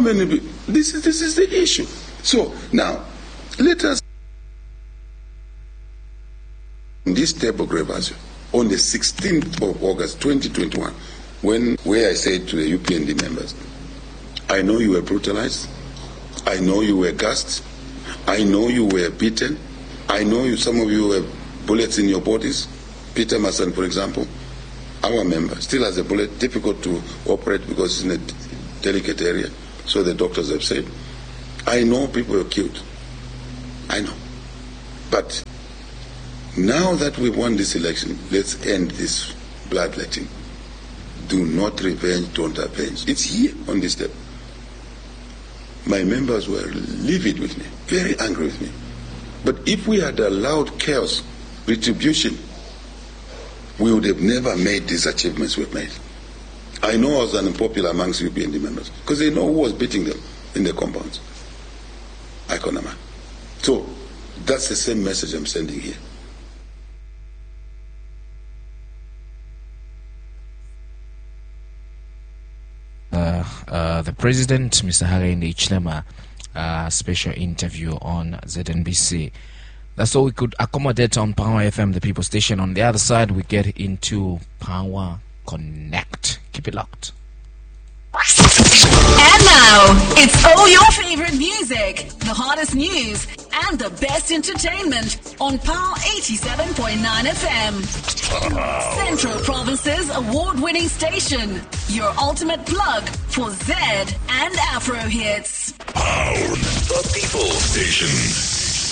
This is the issue. So now, let us this tape of Grevasio on the 16th of August 2021, where I said to the UPND members, I know you were brutalized, I know you were gassed, I know you were beaten, I know some of you have bullets in your bodies. Peter Masan, for example, our member, still has a bullet, difficult to operate because it's in a delicate area, so the doctors have said. I know people were killed. I know. But now that we've won this election, let's end this bloodletting. Do not revenge, don't avenge. It's here on this step. My members were livid with me, very angry with me. But if we had allowed chaos, retribution, we would have never made these achievements we've made. I know I was unpopular amongst UPND members because they know who was beating them in the compounds. Iconama. So that's the same message I'm sending here. The president, Mr. Hakainde Hichilema, special interview on ZNBC. That's all we could accommodate on Power FM, the people station. On the other side, we get into Power Connect. Keep it locked. And now, it's all your favorite music, the hottest news, and the best entertainment on Power 87.9 FM. Central Province's award-winning station, your ultimate plug for Z and Afro hits. Power, the people station.